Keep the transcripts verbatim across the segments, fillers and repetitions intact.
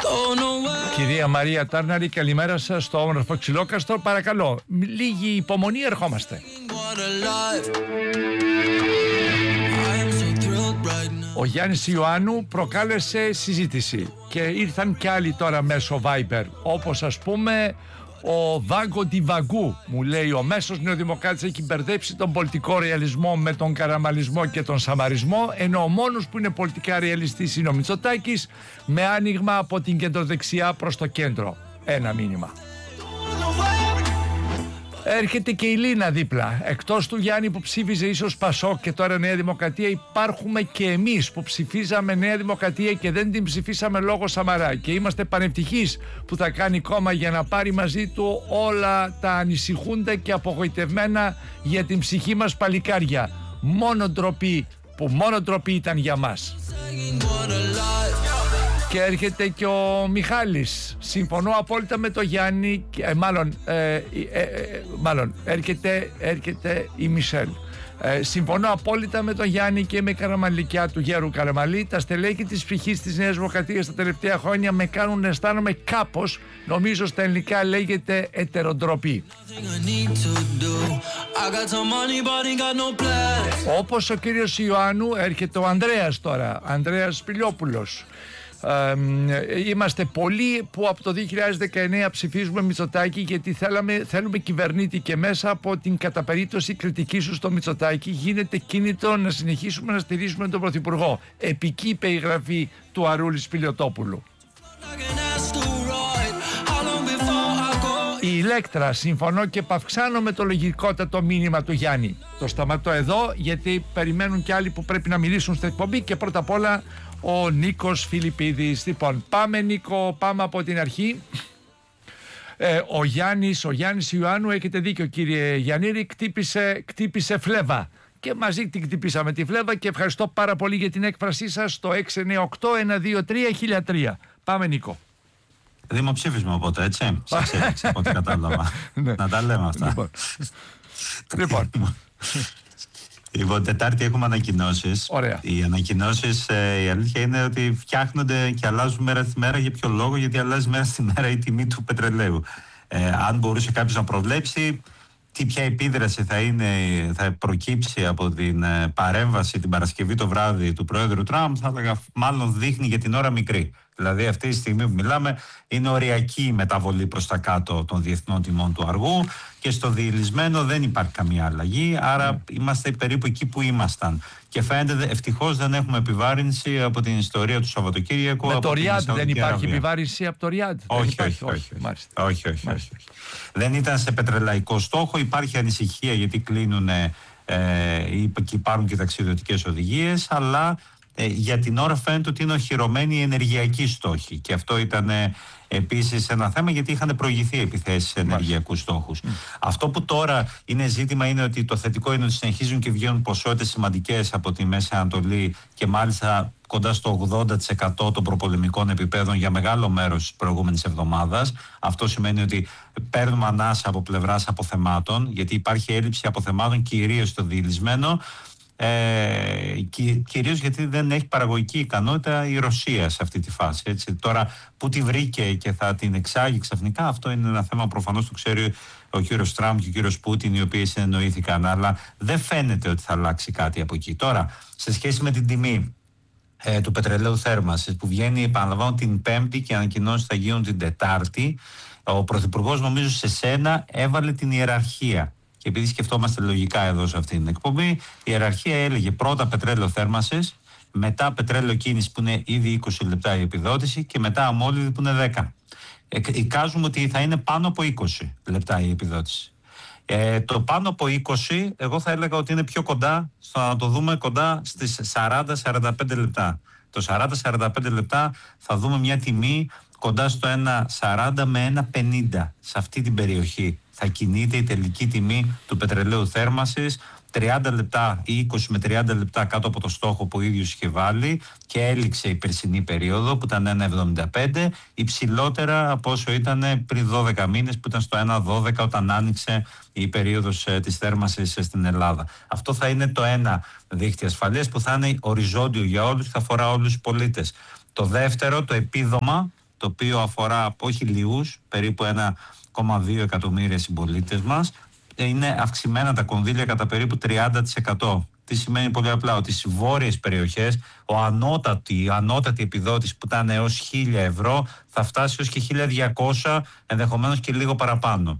Κυρία Μαρία Τάρναρη, καλημέρα σας στο όμορφο Ξυλόκαστρο. Παρακαλώ, λίγη υπομονή, ερχόμαστε. Ο Γιάννης Ιωάννου προκάλεσε συζήτηση και ήρθαν κι άλλοι τώρα μέσω Viber, όπως ας πούμε ο Βάγκο Ντιβαγκού, μου λέει ο μέσος νεοδημοκράτης, έχει μπερδέψει τον πολιτικό ρεαλισμό με τον καραμαλισμό και τον σαμαρισμό, ενώ ο μόνος που είναι πολιτικά ρεαλιστής είναι ο Μητσοτάκης, με άνοιγμα από την κεντροδεξιά προς το κέντρο. Ένα μήνυμα. Έρχεται και η Λίνα δίπλα. Εκτός του Γιάννη που ψήφιζε ίσως Πασόκ και τώρα Νέα Δημοκρατία, υπάρχουμε και εμείς που ψηφίζαμε Νέα Δημοκρατία και δεν την ψηφίσαμε λόγω Σαμαρά. Και είμαστε πανευτυχείς που θα κάνει κόμμα για να πάρει μαζί του όλα τα ανησυχούντα και απογοητευμένα για την ψυχή μας παλικάρια. Μόνο ντροπή, που μόνο ντροπή ήταν για μας. Και έρχεται και ο Μιχάλης. Συμφωνώ απόλυτα με το Γιάννη, ε, μάλλον, ε, ε, ε, μάλλον έρχεται, έρχεται η Μισελ. Ε, συμφωνώ απόλυτα με τον Γιάννη και με καραμαλικιά του Γέρου Καραμαλή. Τα στελέχη της ψυχής της Νέας Δημοκρατίας τα τελευταία χρόνια με κάνουν να αισθάνομαι κάπως, νομίζω στα ελληνικά λέγεται ετεροντροπή. Όπως ο κύριος Ιωάννου, έρχεται ο Ανδρέας τώρα, Ανδρέας Σπηλιόπουλος. Ε, είμαστε πολλοί που από το δύο χιλιάδες δεκαεννέα ψηφίζουμε Μητσοτάκη, γιατί θέλαμε, θέλουμε κυβερνήτη, και μέσα από την κατά περίπτωση κριτική σου στο Μητσοτάκη γίνεται κίνητο να συνεχίσουμε να στηρίζουμε τον Πρωθυπουργό. Επική περιγραφή του Αρούλη Σπηλιοτόπουλου. Η Ηλέκτρα, συμφωνώ και παυξάνω με το λογικότατο μήνυμα του Γιάννη. Το σταματώ εδώ γιατί περιμένουν και άλλοι που πρέπει να μιλήσουν στην εκπομπή, και πρώτα απ' όλα ο Νίκος Φιλιππίδης. Λοιπόν, πάμε Νίκο, πάμε από την αρχή. Ε, ο Γιάννης, ο Γιάννης Ιωάννου, έχετε δίκιο κύριε Γιαννήρη, κτύπησε, κτύπησε φλέβα. Και μαζί την κτυπήσαμε τη φλέβα, και ευχαριστώ πάρα πολύ για την έκφρασή σας στο έξι εννιά οκτώ ένα δύο τρία χίλια τρία. Πάμε Νίκο. Δημοψήφισμα οπότε, έτσι, σας έδειξε από ό,τι κατάλαβα. Να τα λέμε αυτά. Λοιπόν, λοιπόν. Λοιπόν, Τετάρτη έχουμε ανακοινώσεις. Ωραία. Οι ανακοινώσεις, ε, η αλήθεια είναι ότι φτιάχνονται και αλλάζουν μέρα στη μέρα. Για ποιο λόγο? Γιατί αλλάζει μέρα στη μέρα η τιμή του πετρελαίου. Ε, αν μπορούσε κάποιος να προβλέψει τι ποια επίδραση θα, είναι, θα προκύψει από την ε, παρέμβαση την Παρασκευή το βράδυ του Προέδρου Τραμπ, θα έλεγα μάλλον δείχνει για την ώρα μικρή. Δηλαδή αυτή τη στιγμή που μιλάμε είναι οριακή η μεταβολή προς τα κάτω των διεθνών τιμών του αργού, και στο διελισμένο δεν υπάρχει καμία αλλαγή, άρα mm. είμαστε περίπου εκεί που ήμασταν. Και φαίνεται ευτυχώς δεν έχουμε επιβάρυνση από την ιστορία του Σαββατοκύριακου. Με το Ριάντ δεν υπάρχει επιβάρυνση από το Ριάντ? Όχι, όχι, όχι, όχι, όχι, όχι. Δεν ήταν σε πετρελαϊκό στόχο, υπάρχει ανησυχία γιατί κλείνουν ε, και υπάρχουν και ταξιδιωτικές οδηγίες, αλλά Ε, για την ώρα φαίνεται ότι είναι οχυρωμένοι οι ενεργειακοί στόχοι, και αυτό ήταν ε, επίσης ένα θέμα, γιατί είχαν προηγηθεί επιθέσεις σε ενεργειακούς στόχους. Mm. Αυτό που τώρα είναι ζήτημα είναι ότι το θετικό είναι ότι συνεχίζουν και βγαίνουν ποσότητες σημαντικές από τη Μέση Ανατολή, και μάλιστα κοντά στο ογδόντα τοις εκατό των προπολεμικών επιπέδων για μεγάλο μέρος της προηγούμενης εβδομάδας. Αυτό σημαίνει ότι παίρνουμε ανάσα από πλευράς αποθεμάτων, γιατί υπάρχει έλλειψη αποθεμάτων κυρίως στο διελισμένο. Ε, κυ, κυρίως γιατί δεν έχει παραγωγική ικανότητα η Ρωσία σε αυτή τη φάση, έτσι. Τώρα που τη βρήκε και θα την εξάγει ξαφνικά, αυτό είναι ένα θέμα, προφανώς το ξέρει ο κύριος Τραμπ και ο κύριος Πούτιν, οι οποίοι συνεννοήθηκαν, αλλά δεν φαίνεται ότι θα αλλάξει κάτι από εκεί. Τώρα, σε σχέση με την τιμή ε, του πετρελαίου θέρμανσης που βγαίνει, επαναλαμβάνω, την Πέμπτη, και ανακοινώσεις θα γίνουν την Τετάρτη, ο Πρωθυπουργός, νομίζω σε σένα, έβαλε την ιεραρχία. Και επειδή σκεφτόμαστε λογικά εδώ σε αυτή την εκπομπή, η ιεραρχία έλεγε πρώτα πετρέλαιο θέρμανσης, μετά πετρέλαιο κίνηση που είναι ήδη είκοσι λεπτά η επιδότηση, και μετά αμόλυδη που είναι δέκα. Ε, εικάζουμε ότι θα είναι πάνω από είκοσι λεπτά η επιδότηση. Ε, το πάνω από είκοσι, εγώ θα έλεγα ότι είναι πιο κοντά, στο να το δούμε κοντά στις σαράντα με σαράντα πέντε λεπτά. Το σαράντα με σαράντα πέντε λεπτά θα δούμε μια τιμή κοντά στο ένα σαράντα με ένα πενήντα. Σε αυτή την περιοχή θα κινείται η τελική τιμή του πετρελαίου θέρμανσης, τριάντα λεπτά ή είκοσι με τριάντα λεπτά κάτω από το στόχο που ο ίδιος είχε βάλει, και έληξε η περσινή περίοδο που ήταν ένα εβδομήντα πέντε, υψηλότερα από όσο ήταν πριν δώδεκα μήνες που ήταν στο ένα δώδεκα όταν άνοιξε η περίοδος ε, της θέρμανσης ε, στην Ελλάδα. Αυτό θα είναι το ένα δίχτυ ασφαλείας που θα είναι οριζόντιο για όλους και θα αφορά όλους τους πολίτες. Το δεύτερο, το επίδομα, το οποίο αφορά όχι λίγους, περίπου ένα κόμμα δύο εκατομμύρια συμπολίτες μας. Είναι αυξημένα τα κονδύλια κατά περίπου τριάντα τοις εκατό. Τι σημαίνει πολύ απλά? Ότι στις βόρειες περιοχές ο ανώτατη, η ανώτατη επιδότηση που ήταν έως χίλια ευρώ θα φτάσει έως και χίλια διακόσια, ενδεχομένως και λίγο παραπάνω.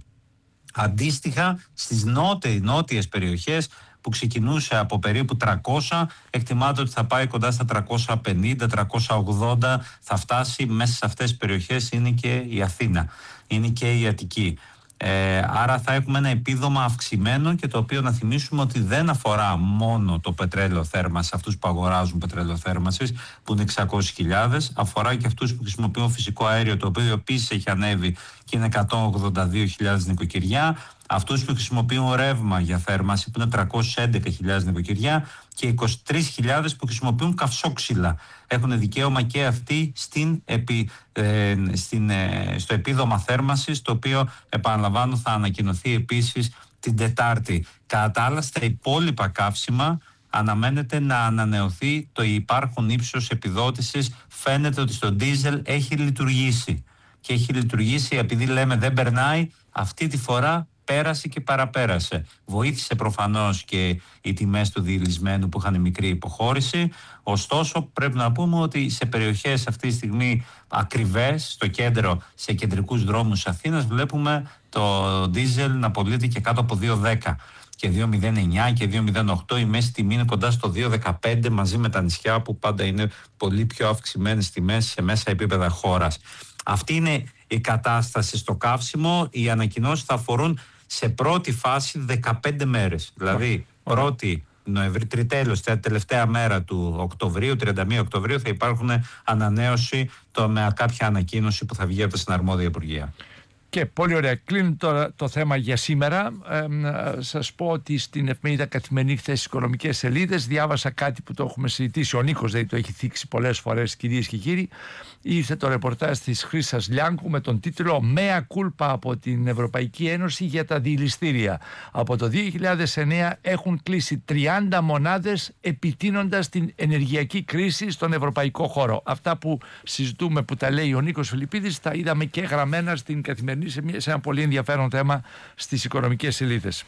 Αντίστοιχα στις νότιες, νότιες περιοχές που ξεκινούσε από περίπου τριακόσια, εκτιμάται ότι θα πάει κοντά στα τριακόσια πενήντα, τριακόσια ογδόντα, θα φτάσει μέσα σε αυτές τις περιοχές, είναι και η Αθήνα, είναι και η Αττική. Ε, άρα θα έχουμε ένα επίδομα αυξημένο, και το οποίο να θυμίσουμε ότι δεν αφορά μόνο το πετρέλαιο θέρμανσης, αυτούς που αγοράζουν πετρέλαιο θέρμανσης που είναι εξακόσιες χιλιάδες, αφορά και αυτούς που χρησιμοποιούν φυσικό αέριο, το οποίο επίσης έχει ανέβει και είναι εκατόν ογδόντα δύο χιλιάδες νοικοκυριά, αυτούς που χρησιμοποιούν ρεύμα για θέρμανση που είναι τριακόσιες έντεκα χιλιάδες νοικοκυριά και είκοσι τρεις χιλιάδες που χρησιμοποιούν καυσόξυλα. Έχουν δικαίωμα και αυτοί στην επί, ε, στην, ε, στο επίδομα θέρμανσης, το οποίο, επαναλαμβάνω, θα ανακοινωθεί επίσης την Τετάρτη. Κατά τα άλλα, στα υπόλοιπα καύσιμα αναμένεται να ανανεωθεί το υπάρχον ύψος επιδότησης. Φαίνεται ότι στο ντίζελ έχει λειτουργήσει. Και έχει λειτουργήσει επειδή λέμε δεν περνάει, αυτή τη φορά πέρασε και παραπέρασε. Βοήθησε προφανώς και οι τιμές του διελισμένου που είχαν μικρή υποχώρηση. Ωστόσο, πρέπει να πούμε ότι σε περιοχές αυτή τη στιγμή ακριβές, στο κέντρο, σε κεντρικούς δρόμους Αθήνας, βλέπουμε το ντίζελ να πωλείται και κάτω από δύο δέκα. Και δύο μηδέν εννιά και δύο μηδέν οκτώ, η μέση τιμή είναι κοντά στο δύο δεκαπέντε, μαζί με τα νησιά που πάντα είναι πολύ πιο αυξημένες τιμές σε μέσα επίπεδα χώρας. Αυτή είναι η κατάσταση στο καύσιμο. Οι ανακοινώσεις θα αφορούν σε πρώτη φάση δεκαπέντε μέρες. Δηλαδή, πρώτη Νοεμβρίου, τριτέλος, τα τελευταία μέρα του Οκτωβρίου, τριάντα μία Οκτωβρίου, θα υπάρχουν ανανέωση το, με κάποια ανακοίνωση που θα βγει από τα συναρμόδια υπουργεία. Και πολύ ωραία. Κλείνει τώρα το θέμα για σήμερα. Ε, σας πω ότι στην εφημερίδα Καθημερινή, χθες, στις οικονομικές σελίδες, διάβασα κάτι που το έχουμε συζητήσει. Ο Νίκος δηλαδή το έχει θίξει πολλές φορές, κυρίες και κύριοι. Ήρθε το ρεπορτάζ της Χρύσας Λιάνκου με τον τίτλο «Μέα κούλπα από την Ευρωπαϊκή Ένωση για τα διηληστήρια». Από το δύο χιλιάδες εννέα έχουν κλείσει τριάντα μονάδες, επιτείνοντας την ενεργειακή κρίση στον ευρωπαϊκό χώρο. Αυτά που συζητούμε, που τα λέει ο Νίκος Φιλιππίδης, τα είδαμε και γραμμένα στην Καθημερινή, σε ένα πολύ ενδιαφέρον θέμα στις οικονομικές σελίδες.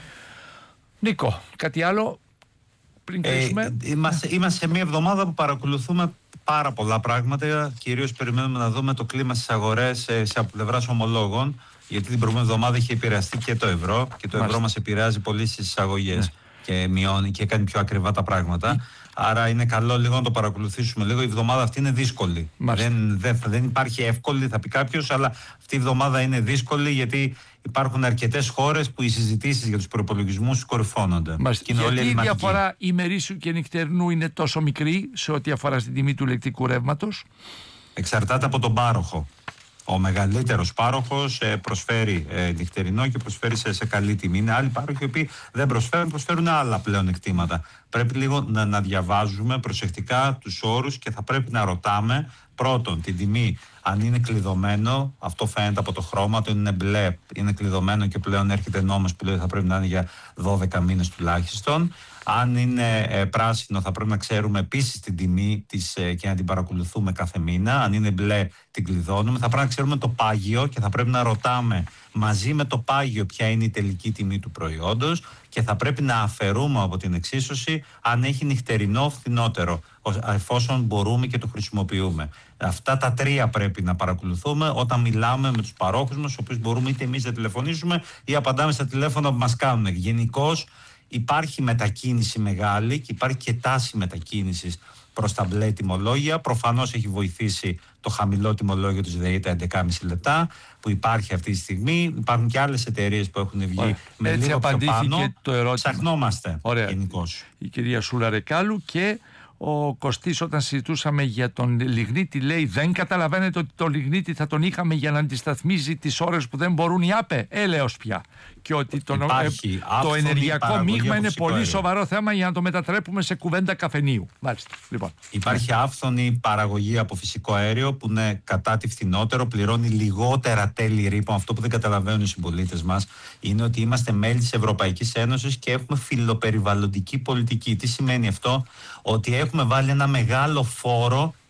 Νίκο, κάτι άλλο πριν κλείσουμε? Ε, είμαστε, είμαστε σε μια εβδομάδα που παρακολουθούμε πάρα πολλά πράγματα. Κυρίως περιμένουμε να δούμε το κλίμα στις αγορές σε από πλευράς ομολόγων, γιατί την προηγούμενη εβδομάδα είχε επηρεαστεί και το ευρώ, και το ευρώ μας επηρεάζει πολύ στις εισαγωγές, ναι, και μειώνει και κάνει πιο ακριβά τα πράγματα. Mm. Άρα είναι καλό λίγο να το παρακολουθήσουμε λίγο. Η εβδομάδα αυτή είναι δύσκολη. Δεν, δεν, δεν υπάρχει εύκολη, θα πει κάποιος, αλλά αυτή η εβδομάδα είναι δύσκολη, γιατί υπάρχουν αρκετές χώρες που οι συζητήσεις για τους προϋπολογισμούς κορυφώνονται. Και γιατί η διαφορά ημερήσιου και νυχτερινού είναι τόσο μικρή σε ό,τι αφορά στην τιμή του ηλεκτρικού ρεύματος? Εξαρτάται από τον πάροχο. Ο μεγαλύτερος πάροχος ε, προσφέρει ε, νυχτερινό και προσφέρει σε, σε καλή τιμή. Είναι άλλοι πάροχοι οι οποίοι δεν προσφέρουν, προσφέρουν άλλα πλέον εκτήματα. Πρέπει λίγο να, να διαβάζουμε προσεκτικά τους όρους και θα πρέπει να ρωτάμε πρώτον την τιμή, αν είναι κλειδωμένο. Αυτό φαίνεται από το χρώμα του, είναι μπλε, είναι κλειδωμένο και πλέον έρχεται νόμος που λέει θα πρέπει να είναι για δώδεκα μήνες τουλάχιστον. Αν είναι ε, πράσινο, θα πρέπει να ξέρουμε επίσης την τιμή της ε, και να την παρακολουθούμε κάθε μήνα. Αν είναι μπλε, την κλειδώνουμε. Θα πρέπει να ξέρουμε το πάγιο και θα πρέπει να ρωτάμε μαζί με το πάγιο ποια είναι η τελική τιμή του προϊόντος, και θα πρέπει να αφαιρούμε από την εξίσωση αν έχει νυχτερινό φθηνότερο, εφόσον μπορούμε και το χρησιμοποιούμε. Αυτά τα τρία πρέπει να παρακολουθούμε όταν μιλάμε με τους παρόχους μας, τους οποίους μπορούμε είτε εμείς να τηλεφωνήσουμε ή απαντάμε στα τηλέφωνα που μας κάνουν. Γενικώς υπάρχει μετακίνηση μεγάλη και υπάρχει και τάση μετακίνησης προς τα μπλε τιμολόγια. Προφανώς έχει βοηθήσει το χαμηλό τιμολόγιο της ΔΕΗ, τα έντεκα κόμμα πέντε λεπτά που υπάρχει αυτή τη στιγμή. Υπάρχουν και άλλες εταιρείες που έχουν βγει Ωραία. με Έτσι λίγο πιο πάνω. Και το ερώτημα. Ψαχνόμαστε γενικώς. Η κυρία Σούλα Ρεκάλου. Και ο Κωστής, όταν συζητούσαμε για τον λιγνίτη, λέει δεν καταλαβαίνετε ότι το λιγνίτη θα τον είχαμε για να αντισταθμίζει τις ώρες που δεν μπορούν οι ΑΠΕ. Έλεος πια. Και ότι το, Υπάρχει, ε, το ενεργειακό μείγμα είναι πολύ αέριο. σοβαρό θέμα για να το μετατρέπουμε σε κουβέντα καφενείου. Μάλιστα. Λοιπόν. Υπάρχει άφθονη παραγωγή από φυσικό αέριο που είναι κατά τη φθηνότερο, πληρώνει λιγότερα τέλη ρήπων. Αυτό που δεν καταλαβαίνουν οι συμπολίτες μας είναι ότι είμαστε μέλη της Ευρωπαϊκής Ένωσης και έχουμε φιλοπεριβαλλοντική πολιτική. Τι σημαίνει αυτό? Ότι έχουμε βάλει ένα μεγάλο φόρο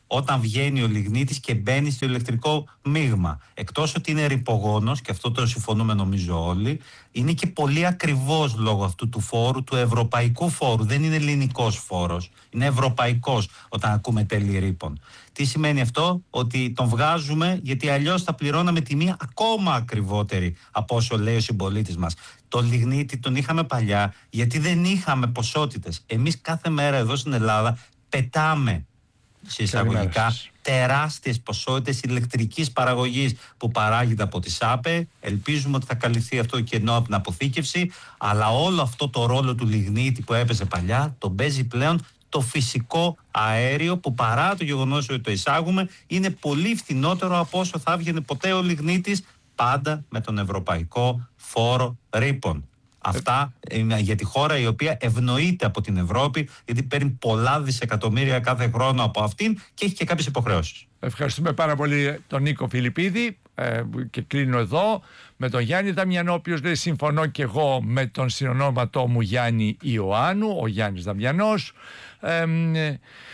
όταν βγαίνει ο λιγνίτης και μπαίνει στο ηλεκτρικό μείγμα. Εκτός ότι είναι ρυπογόνος, και αυτό το συμφωνούμε νομίζω όλοι, είναι και πολύ ακριβώς λόγω αυτού του φόρου, του ευρωπαϊκού φόρου. Δεν είναι ελληνικός φόρος, είναι ευρωπαϊκός όταν ακούμε τέλη ρήπων. Τι σημαίνει αυτό? Ότι τον βγάζουμε γιατί αλλιώς θα πληρώναμε τιμή ακόμα ακριβότερη από όσο λέει ο συμπολίτης μας. Το λιγνίτη τον είχαμε παλιά γιατί δεν είχαμε ποσότητες. Εμείς κάθε μέρα εδώ στην Ελλάδα πετάμε, σε εισαγωγικά, τεράστιες ποσότητες ηλεκτρικής παραγωγής που παράγεται από τη ΣΑΠΕ. Ελπίζουμε ότι θα καλυφθεί αυτό το κενό από την αποθήκευση, αλλά όλο αυτό το ρόλο του λιγνίτη που έπαιζε παλιά τον παίζει πλέον το φυσικό αέριο, που παρά το γεγονός ότι το εισάγουμε είναι πολύ φθηνότερο από όσο θα έβγαινε ποτέ ο λιγνίτης, πάντα με τον ευρωπαϊκό φόρο ρήπων. Αυτά για τη χώρα η οποία ευνοείται από την Ευρώπη, γιατί παίρνει πολλά δισεκατομμύρια κάθε χρόνο από αυτήν και έχει και κάποιες υποχρεώσεις. Ευχαριστούμε πάρα πολύ τον Νίκο Φιλιππίδη ε, και κλείνω εδώ με τον Γιάννη Δαμιανό, ο οποίος λέει συμφωνώ και εγώ με τον συνονόματό μου Γιάννη Ιωάννου, ο Γιάννης Δαμιανός. Ε, ε,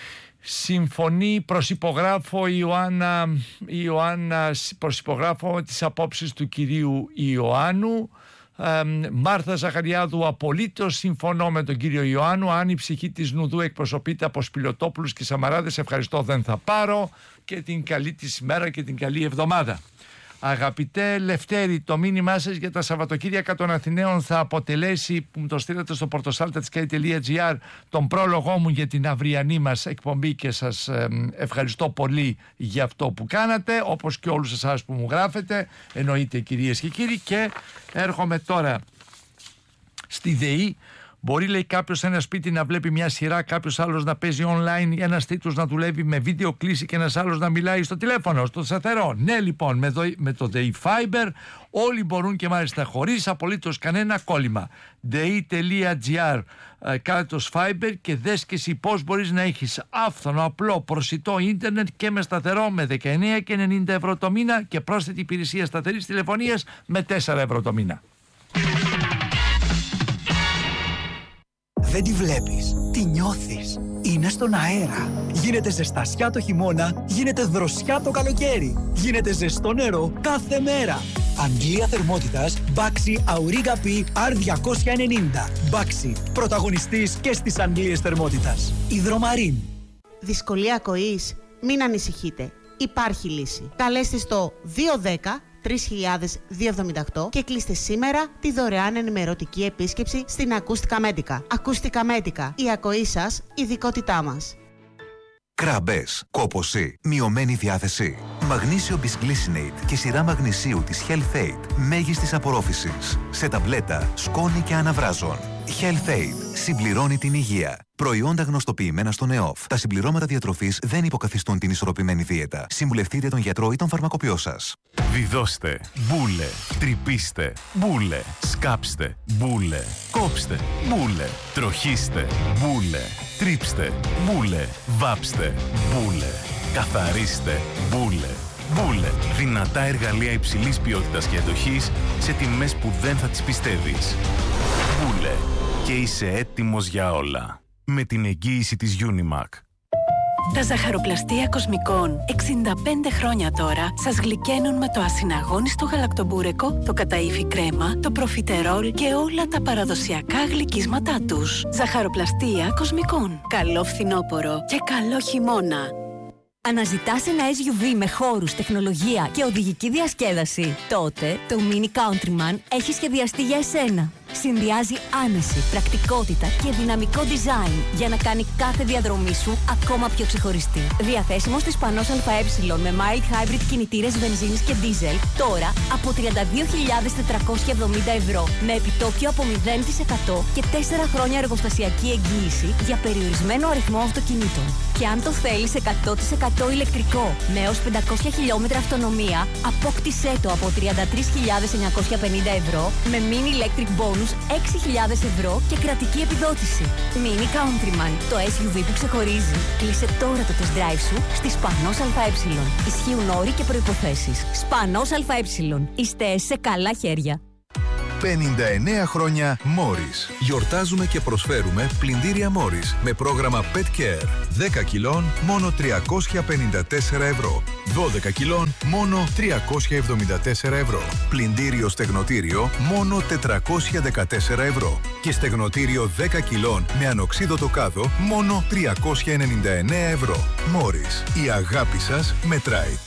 συμφωνεί, προσυπογράφω η Ιωάννα, η Ιωάννα προσυπογράφω τις απόψεις του κυρίου Ιωάννου. Ε, Μάρθα Ζαχαριάδου, απολύτως συμφωνώ με τον κύριο Ιωάννου. Αν η ψυχή της Νουδού εκπροσωπείται από Σπηλωτόπουλους και Σαμαράδες, ευχαριστώ, δεν θα πάρω. Και την καλή της μέρα και την καλή εβδομάδα. Αγαπητέ Λευτέρη, το μήνυμά σας για τα Σαββατοκύριακα των Αθηναίων θα αποτελέσει, που μου το στείλατε στο πορτοσάλτα της κέι τελεία τζι άρ, τον πρόλογό μου για την αυριανή μας εκπομπή και σας ε, ευχαριστώ πολύ για αυτό που κάνατε, όπως και όλους εσάς που μου γράφετε, εννοείται κυρίες και κύριοι. Και έρχομαι τώρα στη ΔΕΗ. Μπορεί, λέει, κάποιος σε ένα σπίτι να βλέπει μια σειρά, κάποιος άλλος να παίζει online, ένας τρίτος να δουλεύει με βίντεο κλήση και ένας άλλος να μιλάει στο τηλέφωνο, στο σταθερό. Ναι, λοιπόν, με, δο, με το ΔΕΗ Fiber όλοι μπορούν, και μάλιστα χωρίς απολύτως κανένα κόλλημα. ΔΕΗ τελεία τζι άρ κάθετος Fiber και δες και εσύ πώς μπορείς να έχεις άφθονο, απλό, προσιτό ίντερνετ και με σταθερό με δεκαεννέα και ενενήντα ευρώ το μήνα και πρόσθετη υπηρεσία σταθερής τηλεφωνίας με τέσσερα ευρώ το μήνα. Δεν τη βλέπεις, τη νιώθεις. Είναι στον αέρα. Γίνεται ζεστασιά το χειμώνα, γίνεται δροσιά το καλοκαίρι. Γίνεται ζεστό νερό κάθε μέρα. Αγγλία θερμότητας Baxi Auriga P αρ διακόσια ενενήντα. Baxi, πρωταγωνιστής και στις αγγλίες θερμότητας. Υδρομαρίν. Δυσκολία ακοής? Μην ανησυχείτε. Υπάρχει λύση. Καλέστε στο δύο ένα μηδέν τρεις χιλιάδες διακόσια εβδομήντα οκτώ και κλείστε σήμερα τη δωρεάν ενημερωτική επίσκεψη στην Ακούστικα Μέτικα. Ακούστικα Μέτικα. Η ακοή σας, ειδικότητά μας. Κράμπες, κόπωση, μειωμένη διάθεση. Μαγνήσιο Bisglycinate και σειρά μαγνησίου της Health Aid μέγιστης απορρόφησης. Σε ταμπλέτα, σκόνη και αναβράζων. Health Aid συμπληρώνει την υγεία. Προϊόντα γνωστοποιημένα στον ΕΟΦ. Τα συμπληρώματα διατροφής δεν υποκαθιστούν την ισορροπημένη δίαιτα. Συμβουλευτείτε τον γιατρό ή τον φαρμακοποιό σας. Βιδώστε, μπούλε, τρυπήστε, μπούλε, σκάψτε, μπούλε, κόψτε, μπούλε, τροχίστε, μπούλε, τρίψτε, μπούλε, βάψτε, μπούλε, καθαρίστε, μπούλε. Μπούλε, δυνατά εργαλεία υψηλής ποιότητας και αντοχής σε τιμές που δεν θα τις πιστεύεις. Μπούλε, και είσαι έτοιμος για όλα. Με την εγγύηση της Unimac. Τα ζαχαροπλαστεία Κοσμικών, εξήντα πέντε χρόνια τώρα, σας γλυκαίνουν με το ασυναγώνιστο γαλακτομπούρεκο, το καταΐφι κρέμα, το προφιτερόλ και όλα τα παραδοσιακά γλυκίσματά τους. Ζαχαροπλαστεία Κοσμικών. Καλό φθινόπωρο και καλό χειμώνα. Αναζητάς ένα ες γιου βι με χώρους, τεχνολογία και οδηγική διασκέδαση? Τότε το Mini Countryman έχει σχεδιαστεί για εσένα. Συνδυάζει άνεση, πρακτικότητα και δυναμικό design για να κάνει κάθε διαδρομή σου ακόμα πιο ξεχωριστή. Διαθέσιμο στις Πανός ΑΕ με mild hybrid κινητήρες βενζίνης και diesel τώρα από τριάντα δύο χιλιάδες τετρακόσια εβδομήντα ευρώ με επιτόκιο από μηδέν τοις εκατό και τέσσερα χρόνια εργοστασιακή εγγύηση για περιορισμένο αριθμό αυτοκινήτων. Και αν το θέλεις εκατό τοις εκατό ηλεκτρικό με έως πεντακόσια χιλιόμετρα αυτονομία, απόκτησέ το από τριάντα τρεις χιλιάδες εννιακόσια πενήντα ευρώ με mini electric bonus έξι χιλιάδες ευρώ και κρατική επιδότηση. Mini Countryman, το ες γιου βι που ξεχωρίζει. Κλείσε τώρα το test drive σου στη Σπανός ΑΕ. Ισχύουν όροι και προϋποθέσεις. Σπανός ΑΕ. Είστε σε καλά χέρια. πενήντα εννέα χρόνια Morris. Γιορτάζουμε και προσφέρουμε πλυντήρια Morris με πρόγραμμα Pet Care. δέκα κιλών μόνο τριακόσια πενήντα τέσσερα ευρώ. δώδεκα κιλών μόνο τριακόσια εβδομήντα τέσσερα ευρώ. Πλυντήριο στεγνοτήριο μόνο τετρακόσια δεκατέσσερα ευρώ. Και στεγνοτήριο δέκα κιλών με ανοξίδωτο κάδο μόνο τριακόσια ενενήντα εννέα ευρώ. Morris. Η αγάπη σας μετράει.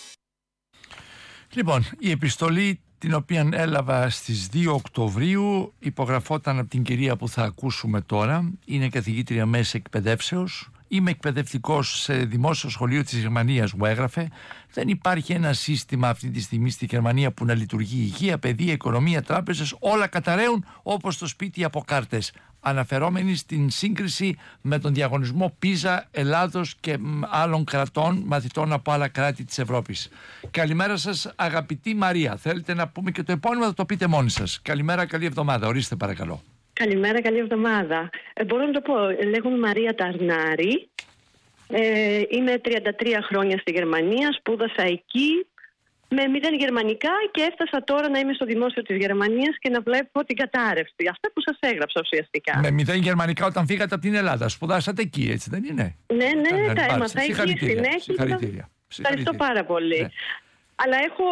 Λοιπόν, η επιστολή την οποία έλαβα στις δύο Οκτωβρίου υπογραφόταν από την κυρία που θα ακούσουμε τώρα. Είναι καθηγήτρια μέσης εκπαιδεύσεως. Είμαι εκπαιδευτικός σε δημόσιο σχολείο της Γερμανίας, μου έγραφε. Δεν υπάρχει ένα σύστημα αυτή τη στιγμή στη Γερμανία που να λειτουργεί. Υγεία, παιδεία, οικονομία, τράπεζες, όλα καταραίουν όπως το σπίτι από κάρτες. Αναφερόμενοι στην σύγκριση με τον διαγωνισμό Πίζα Ελλάδος και άλλων κρατών, μαθητών από άλλα κράτη της Ευρώπης. Καλημέρα σας, αγαπητή Μαρία. Θέλετε να πούμε και το επώνυμο, θα το πείτε μόνοι σας. Καλημέρα, καλή εβδομάδα. Ορίστε παρακαλώ. Καλημέρα, καλή εβδομάδα. Ε, μπορώ να το πω. Λέγομαι Μαρία Ταρνάρη. Ε, είμαι τριάντα τρία χρόνια στη Γερμανία. Σπούδασα εκεί με μηδέν γερμανικά και έφτασα τώρα να είμαι στο δημόσιο της Γερμανίας και να βλέπω την κατάρρευση. Αυτά που σας έγραψα ουσιαστικά. Με μηδέν γερμανικά όταν φύγατε από την Ελλάδα. Σπουδάσατε εκεί, έτσι δεν είναι? Ναι, ναι, τα έμαθα εκεί συνέχεια. Συγχαρητήρια. Ευχαριστώ πάρα πολύ. Ναι. Αλλά έχω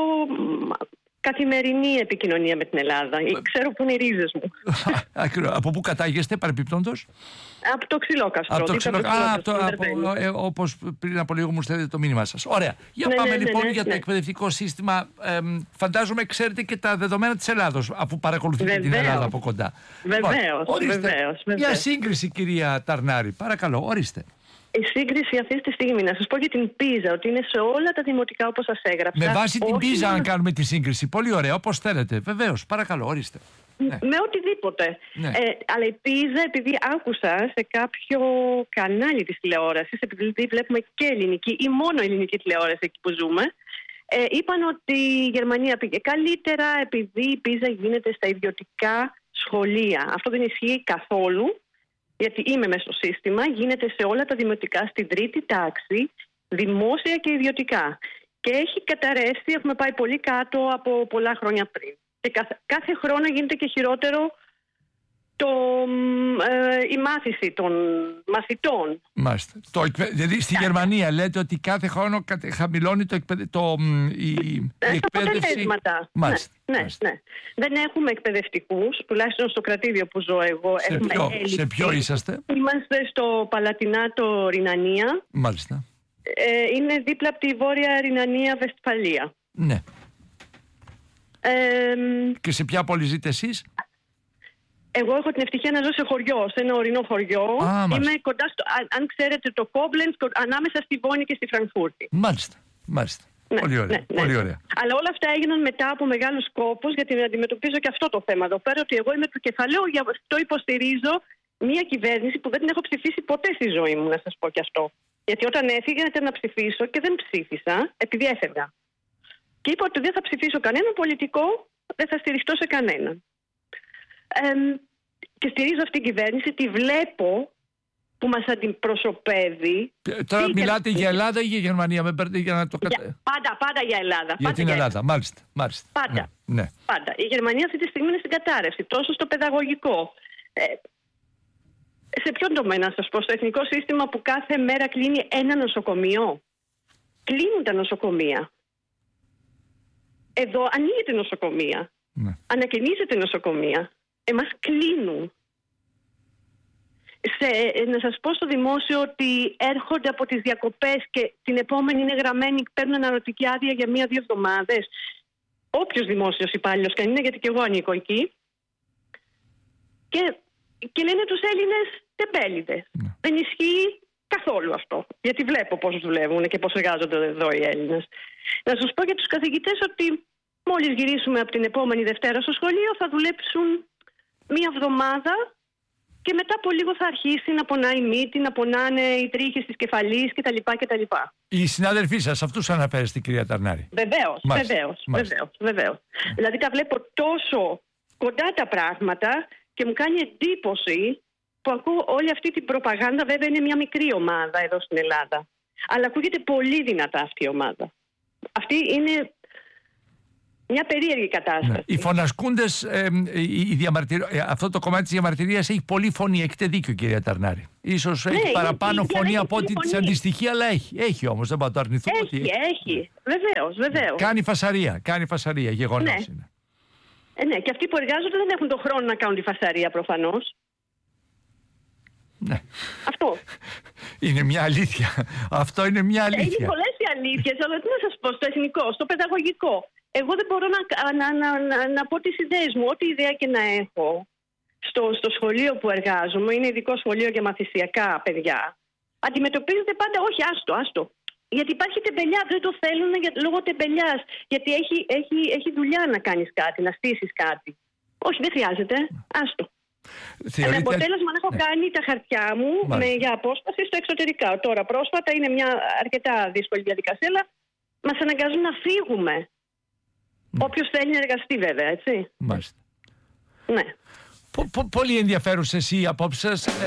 καθημερινή επικοινωνία με την Ελλάδα. Ξέρω που είναι οι ρίζες μου. Από πού κατάγεστε παρεπιπτόντως? Από το Ξυλόκαστρο. Από το Ξυλόκαστρο. Ε, όπως πριν από λίγο μου στέλνετε το μήνυμά σας. Ωραία. Για ναι, πάμε ναι, λοιπόν ναι, ναι, για ναι. το εκπαιδευτικό σύστημα. Ε, φαντάζομαι ξέρετε και τα δεδομένα της Ελλάδος, αφού παρακολουθείτε βεβαίως την Ελλάδα από κοντά. Βεβαίως. Βεβαίως. Μια σύγκριση, κυρία Ταρνάρη. Παρακαλώ, ορίστε. Η σύγκριση αυτή τη στιγμή, να σας πω για την Πίζα, ότι είναι σε όλα τα δημοτικά όπως σας έγραψα. Με βάση την Πίζα, αν κάνουμε τη σύγκριση. Πολύ ωραία, όπως θέλετε. Βεβαίως, παρακαλώ, ορίστε. Ναι. Με οτιδήποτε. Ναι. Ε, αλλά η Πίζα, επειδή άκουσα σε κάποιο κανάλι της τηλεόρασης, επειδή βλέπουμε και ελληνική ή μόνο ελληνική τηλεόραση εκεί που ζούμε, ε, είπαν ότι η Γερμανία πήγε καλύτερα επειδή η Πίζα γίνεται στα ιδιωτικά σχολεία. Αυτό δεν ισχύει καθόλου. Γιατί είμαι μέσα στο σύστημα, γίνεται σε όλα τα δημοτικά στην τρίτη τάξη, δημόσια και ιδιωτικά. Και έχει καταρρεύσει, έχουμε πάει πολύ κάτω από πολλά χρόνια πριν. Και κάθε, κάθε χρόνο γίνεται και χειρότερο το, ε, η μάθηση των μαθητών. Μάλιστα. Το, δηλαδή στη Γερμανία λέτε ότι κάθε χρόνο χαμηλώνει το, εκπαιδε... το, η, η εκπαίδευση. Μάλιστα. Ναι, ναι, ναι. Δεν έχουμε εκπαιδευτικούς, τουλάχιστον στο κρατήδιο που ζω εγώ. Σε, έχουμε ποιο, σε ποιο είσαστε? Είμαστε στο Παλατινάτο Ρινανία. Μάλιστα. Ε, είναι δίπλα από τη Βόρεια Ρινανία Βεσφαλία. Ναι. Ε, και σε ποια πόλη ζείτε εσείς? Εγώ έχω την ευτυχία να ζω σε χωριό, σε ένα ορεινό χωριό. Α, είμαι κοντά στο, αν, αν ξέρετε το Κόμπλεντς, ανάμεσα στη Βόνη και στη Φραγκφούρτη. Μάλιστα, μάλιστα. Ναι, πολύ ωραία, ναι, πολύ ωραία. Ναι. Αλλά όλα αυτά έγιναν μετά από μεγάλους κόπους, γιατί αντιμετωπίζω και αυτό το θέμα εδώ πέρα, ότι εγώ είμαι του κεφαλαίου, γι' αυτό υποστηρίζω μια κυβέρνηση που δεν την έχω ψηφίσει ποτέ στη ζωή μου, να σας πω και αυτό. Γιατί όταν έφυγα ήταν να ψηφίσω και δεν ψήφισα, επειδή έφευγα. Και είπα ότι δεν θα ψηφίσω κανέναν πολιτικό, δεν θα στηριχτώ σε κανέναν. Ε, και στηρίζω αυτή την κυβέρνηση, τη βλέπω που μας αντιπροσωπεύει. Τώρα μιλάτε για Ελλάδα ή για Γερμανία? Με παίρνετε για να το για, πάντα, πάντα για Ελλάδα. Για πάντα την για Ελλάδα, μάλιστα, μάλιστα. Πάντα, ναι, ναι. πάντα. Η Γερμανία αυτή τη στιγμή είναι στην κατάρρευση, τόσο στο παιδαγωγικό. Ε, σε ποιον τομέα να σας πω? Στο εθνικό σύστημα που κάθε μέρα κλείνει ένα νοσοκομείο. Κλείνουν τα νοσοκομεία. Εδώ ανοίγεται νοσοκομεία. Ναι. Ανακαινίζεται νοσοκομεία. Εμάς κλείνουν. Σε, να σας πω στο δημόσιο ότι έρχονται από τις διακοπές και την επόμενη είναι γραμμένοι, παίρνουν αναρωτική άδεια για μία-δύο εβδομάδες. Όποιος δημόσιος υπάλληλος και αν είναι, γιατί και εγώ ανήκω εκεί. Και, και λένε τους Έλληνες τεμπέληδες. Ναι. Δεν ισχύει καθόλου αυτό. Γιατί βλέπω πώς δουλεύουν και πώς εργάζονται εδώ οι Έλληνες. Να σας πω για τους καθηγητές ότι μόλις γυρίσουμε από την επόμενη Δευτέρα στο σχολείο θα δουλέψουν μία εβδομάδα και μετά από λίγο θα αρχίσει να πονάει η μύτη, να πονάνε οι τρίχες της κεφαλής κτλ. κτλ. Οι συνάδελφοί σας, αυτούς αναφέρεστε, κυρία Ταρνάρη? Βεβαίως, βεβαίως, βεβαίως, βεβαίως. Δηλαδή τα βλέπω τόσο κοντά τα πράγματα και μου κάνει εντύπωση που ακούω όλη αυτή την προπαγάνδα. Βέβαια είναι μια μικρή ομάδα εδώ στην Ελλάδα, αλλά ακούγεται πολύ δυνατά αυτή η ομάδα. Αυτή είναι Μια περίεργη κατάσταση. Ναι. Οι φωνασκούντες, ε, η διαμαρτυρ... ε, αυτό το κομμάτι της διαμαρτυρίας έχει πολύ φωνή. Έχετε δίκιο, κυρία Ταρνάρη. Ίσως ναι, έχει παραπάνω έχει, φωνή από ό,τι της αντιστοιχεί, αλλά έχει. Έχει όμως, δεν μπορώ να το αρνηθούμε. Έχει, ότι έχει. έχει. Βεβαίως, βεβαίως. Κάνει φασαρία, κάνει φασαρία, γεγονός ναι. είναι. Ε, ναι, και αυτοί που εργάζονται δεν έχουν τον χρόνο να κάνουν τη φασαρία προφανώς. Ναι. Αυτό. Είναι μια αλήθεια. Αυτό είναι μια αλήθεια. Είναι πολλές οι αλήθειες, αλλά τι να σας πω, στο εθνικό, στο παιδαγωγικό. Εγώ δεν μπορώ να, να, να, να, να πω τις ιδέες μου, ό,τι ιδέα και να έχω στο, στο σχολείο που εργάζομαι, είναι ειδικό σχολείο για μαθησιακά παιδιά. Αντιμετωπίζεται πάντα, όχι, άστο, άστο. Γιατί υπάρχει τεμπελιά, δεν το θέλουν για, λόγω τεμπελιάς. Γιατί έχει, έχει, έχει δουλειά να κάνεις κάτι, να στήσεις κάτι. Όχι, δεν χρειάζεται, άστο. Θεωρείτε... Με αποτέλεσμα να έχω ναι. κάνει τα χαρτιά μου με, για απόσπαση στο εξωτερικά. Τώρα πρόσφατα είναι μια αρκετά δύσκολη διαδικασία, αλλά μας αναγκάζουν να φύγουμε. Ναι. Όποιος θέλει να εργαστεί βέβαια, έτσι. Μάλιστα. Ναι. Πο, πο, πολύ ενδιαφέρουσες οι απόψεις σας. Ε...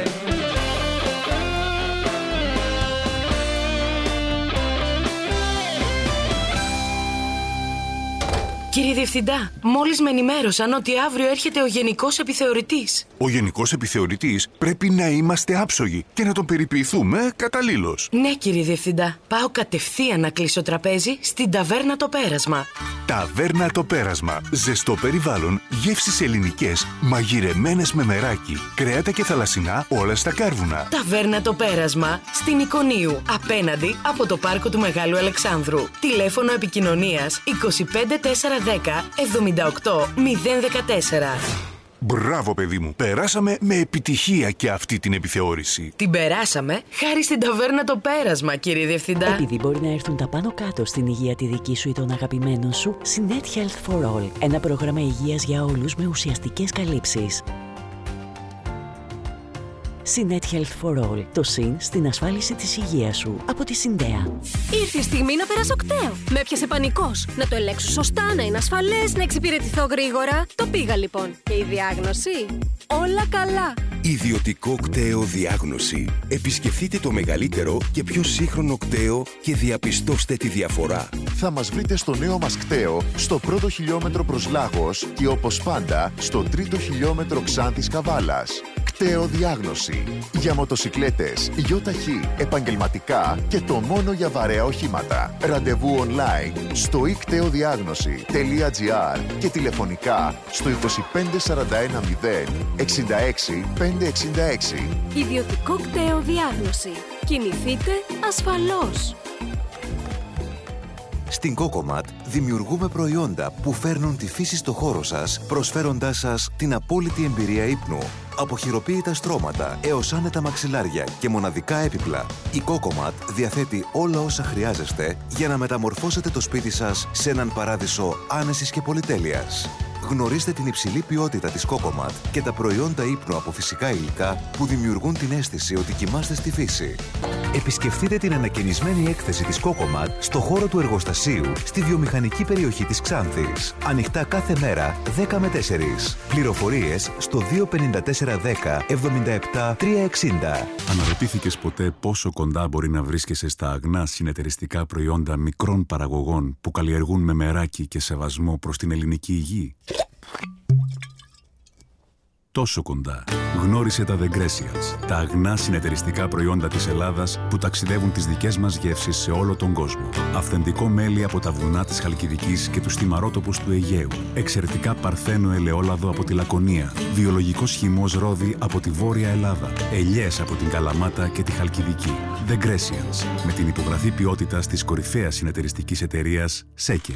Κύριε Διευθυντά, μόλις με ενημέρωσαν ότι αύριο έρχεται ο Γενικός Επιθεωρητής. Ο Γενικός Επιθεωρητής πρέπει να είμαστε άψογοι και να τον περιποιηθούμε καταλήλως. Ναι, κύριε Διευθυντά. Πάω κατευθείαν να κλείσω τραπέζι στην Ταβέρνα Το Πέρασμα. Ταβέρνα Το Πέρασμα. Ζεστό περιβάλλον, γεύσεις ελληνικές, μαγειρεμένες με μεράκι, κρέατα και θαλασσινά όλα στα κάρβουνα. Ταβέρνα Το Πέρασμα στην Εικονίου, απέναντι από το πάρκο του Μεγάλου Αλεξάνδρου. Τηλέφωνο επικοινωνίας είκοσι πέντε τέσσερα δέκα εβδομήντα οκτώ μηδέν δεκατέσσερα. Μπράβο, παιδί μου. Περάσαμε με επιτυχία και αυτή την επιθεώρηση. Την περάσαμε χάρη στην Ταβέρνα Το Πέρασμα, κύριε Διευθυντά. Επειδή μπορεί να έρθουν τα πάνω κάτω στην υγεία τη δική σου ή των αγαπημένων σου, Sinet Health for All. Ένα πρόγραμμα υγείας για όλους με ουσιαστικές καλύψεις. Sinet Health for All. Το συν στην ασφάλιση της υγείας σου. Από τη Συντέα. Ήρθε η στιγμή να περάσω κταίο. Με έπιασε πανικός. Να το ελέγξω σωστά, να είναι ασφαλές, να εξυπηρετηθώ γρήγορα. Το πήγα λοιπόν. Και η διάγνωση? Όλα καλά. Ιδιωτικό κταίο διάγνωση. Επισκεφτείτε το μεγαλύτερο και πιο σύγχρονο κταίο και διαπιστώστε τη διαφορά. Θα μας βρείτε στο νέο μας κταίο, στο πρώτο χιλιόμετρο προς Λάγος και όπως πάντα στο τρίτο χιλιόμετρο Ξάνθης Καβάλας. Κταίο διάγνωση. Για μοτοσικλέτες, γιοταχή, επαγγελματικά και το μόνο για βαρέα οχήματα. Ραντεβού online στο i κτεοδιάγνωση τελεία gr και τηλεφωνικά στο είκοσι πέντε σαράντα ένα μηδέν εξήντα έξι πεντακόσια εξήντα έξι. Ιδιωτικό κταίο διάγνωση. Κινηθείτε ασφαλώς. Στην Cocomat δημιουργούμε προϊόντα που φέρνουν τη φύση στο χώρο σας, προσφέροντάς σας την απόλυτη εμπειρία ύπνου. Από χειροποίητα στρώματα έως άνετα μαξιλάρια και μοναδικά έπιπλα, η Cocomat διαθέτει όλα όσα χρειάζεστε για να μεταμορφώσετε το σπίτι σας σε έναν παράδεισο άνεσης και πολυτέλειας. Γνωρίστε την υψηλή ποιότητα της Cocomat και τα προϊόντα ύπνου από φυσικά υλικά που δημιουργούν την αίσθηση ότι κοιμάστε στη φύση. Επισκεφτείτε την ανακαινισμένη έκθεση της Cocomat στο χώρο του εργοστασίου στη βιομηχανική περιοχή της Ξάνθης. Ανοιχτά κάθε μέρα δέκα με τέσσερις. Πληροφορίες στο δύο πέντε τέσσερα δέκα εβδομήντα επτά τριακόσια εξήντα. Αναρωτήθηκες ποτέ πόσο κοντά μπορεί να βρίσκεσαι στα αγνά συνεταιριστικά προϊόντα μικρών παραγωγών που καλλιεργούν με μεράκι και σεβασμό προς την ελληνική υγεία? Τόσο κοντά. Γνώρισε τα The Grecians, τα αγνά συνεταιριστικά προϊόντα της Ελλάδας που ταξιδεύουν τις δικές μας γεύσεις σε όλο τον κόσμο. Αυθεντικό μέλι από τα βουνά της Χαλκιδικής και τους θυμαρότοπους του Αιγαίου. Εξαιρετικά παρθένο ελαιόλαδο από τη Λακωνία. Βιολογικός χυμός ρόδι από τη Βόρεια Ελλάδα. Ελιές από την Καλαμάτα και τη Χαλκιδική. The Grecians, με την υπογραφή ποιότητας της κορυφαίας συνεταιριστικής εταιρείας ΣΕΚΕ.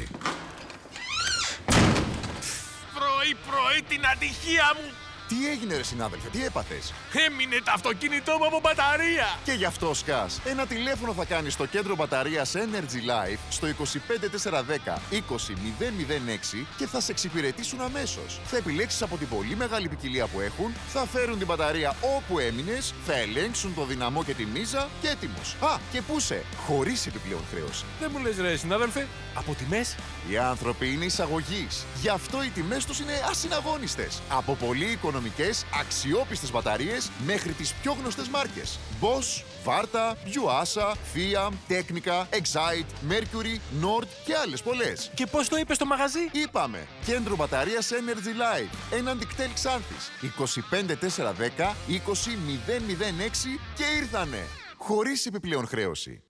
Πρωί-πρωί την ατυχία μου! Τι έγινε ρε συνάδελφε, τι έπαθες? Έμεινε το αυτοκίνητό μου από μπαταρία! Και γι' αυτό σκάς. Ένα τηλέφωνο θα κάνεις στο κέντρο μπαταρίας Energy Life στο είκοσι πέντε τέσσερα δέκα είκοσι μηδέν μηδέν έξι και θα σε εξυπηρετήσουν αμέσως. Θα επιλέξεις από την πολύ μεγάλη ποικιλία που έχουν, θα φέρουν την μπαταρία όπου έμεινες, θα ελέγξουν το δυναμό και τη μίζα και έτοιμος. Α, και πούσε, χωρίς επιπλέον χρέωση. Δεν μου λες ρε συνάδελφε, από τιμές? Οι άνθρωποι είναι εισαγωγής. Γι' αυτό οι τιμές τους είναι ασυναγώνιστες. Από πολύ οικονομικές, αξιόπιστες μπαταρίες μέχρι τις πιο γνωστές μάρκες. Bosch, Varta, Yuasa, Fiat, Technica, Excite, Mercury Mercury, Nord και άλλες πολλές. Και πώς το είπες στο μαγαζί? Είπαμε, κέντρο μπαταρίας Energy Life, έναντι κτέλ Ξάνθης, είκοσι πέντε τέσσερα δέκα είκοσι μηδέν μηδέν έξι και ήρθανε, χωρίς επιπλέον χρέωση.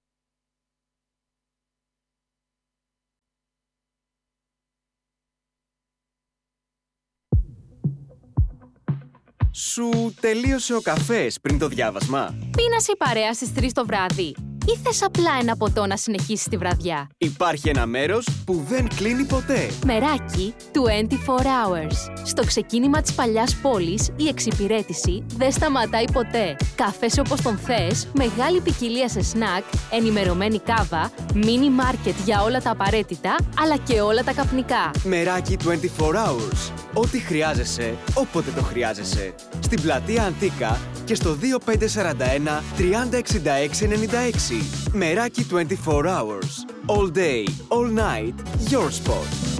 Σου τελείωσε ο καφές πριν το διάβασμα? Πίνας η παρέα στις τρεις το βράδυ ή θες απλά ένα ποτό να συνεχίσεις τη βραδιά? Υπάρχει ένα μέρος που δεν κλείνει ποτέ. Μεράκι είκοσι τέσσερις hours. Στο ξεκίνημα της παλιάς πόλης, η εξυπηρέτηση δεν σταματάει ποτέ. Καφές όπως τον θες, μεγάλη ποικιλία σε σνακ, ενημερωμένη κάβα, μίνι μάρκετ για όλα τα απαραίτητα, αλλά και όλα τα καπνικά. Μεράκι είκοσι τέσσερις hours. Ό,τι χρειάζεσαι, όποτε το χρειάζεσαι. Στην πλατεία Αντίκα και στο δύο πέντε τέσσερα ένα τριάντα εξήντα έξι ενενήντα έξι. Μεράκι είκοσι τέσσερις hours. All day, all night, your spot.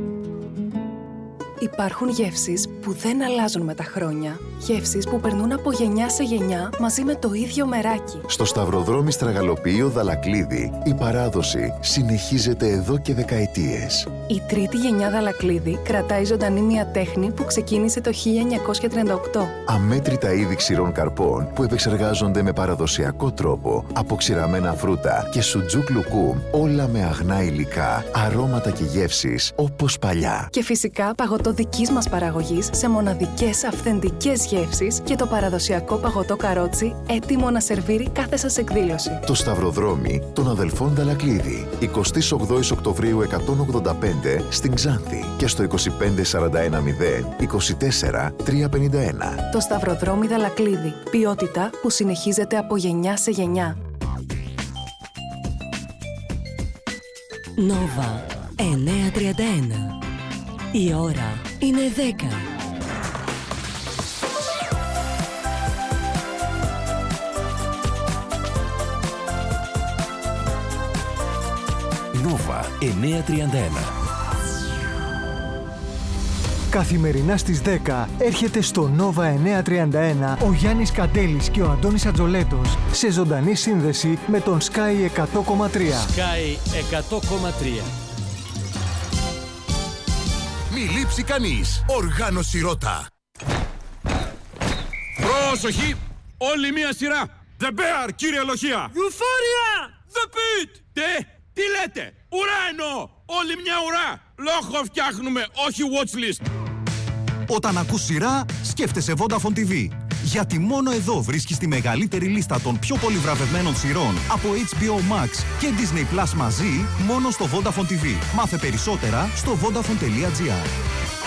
Υπάρχουν γεύσεις που δεν αλλάζουν με τα χρόνια. Γεύσεις που περνούν από γενιά σε γενιά μαζί με το ίδιο μεράκι. Στο Σταυροδρόμι Στραγαλοποιείο Δαλακλίδη, η παράδοση συνεχίζεται εδώ και δεκαετίες. Η τρίτη γενιά Δαλακλίδη κρατάει ζωντανή μια τέχνη που ξεκίνησε το χίλια εννιακόσια τριάντα οκτώ. Αμέτρητα είδη ξηρών καρπών που επεξεργάζονται με παραδοσιακό τρόπο από ξηραμένα φρούτα και σουτζούκ λουκούμ, όλα με αγνά υλικά, αρώματα και γεύσεις όπως παλιά. Και φυσικά παγωτό δικής μας παραγωγής σε μοναδικές αυθεντικές γεύσεις και το παραδοσιακό παγωτό καρότσι έτοιμο να σερβίρει κάθε σας εκδήλωση. Το Σταυροδρόμι των αδελφών Δαλακλίδη, εικοστή ογδόη Οκτωβρίου εκατόν ογδόντα πέντε στην Ξάνθη και στο είκοσι πέντε σαράντα ένα μηδέν είκοσι τέσσερα τριακόσια πενήντα ένα. Το Σταυροδρόμι Δαλακλίδη. Ποιότητα που συνεχίζεται από γενιά σε γενιά. Νόβα εννιακόσια τριάντα ένα. Η ώρα είναι δέκα. Νόβα εννιακόσια τριάντα ένα. Καθημερινά στις δέκα έρχεται στο Νόβα εννιακόσια τριάντα ένα ο Γιάννης Καντέλης και ο Αντώνης Ατζολέτος σε ζωντανή σύνδεση με τον Sky εκατό κόμμα τρία. Sky εκατό κόμμα τρία. Μη λείψει κανείς. Οργάνωση Ρώτα. Πρόσοχη! Όλη μία σειρά! The Bear, κύριε Λοχεία! Euphoria! The Pit! Τι, τι λέτε? Ουρά εννοώ! Όλη μια ουρά! Λόγο φτιάχνουμε, όχι watchlist! Όταν ακούς σειρά, σκέφτεσαι Vodafone τι βι. Γιατί μόνο εδώ βρίσκεις τη μεγαλύτερη λίστα των πιο πολύ βραβευμένων σειρών από έιτς μπι ο Max και Disney Plus μαζί, μόνο στο Vodafone τι βι. Μάθε περισσότερα στο vodafone τελεία gr.